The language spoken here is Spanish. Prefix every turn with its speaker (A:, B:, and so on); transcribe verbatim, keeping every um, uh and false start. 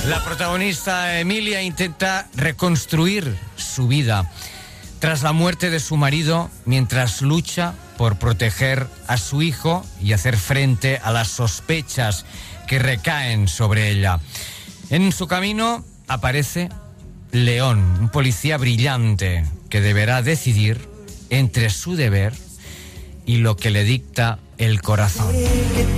A: La protagonista Emilia intenta reconstruir su vida tras la muerte de su marido, mientras lucha por proteger a su hijo y hacer frente a las sospechas que recaen sobre ella. En su camino aparece León, un policía brillante que deberá decidir entre su deber y lo que le dicta el corazón.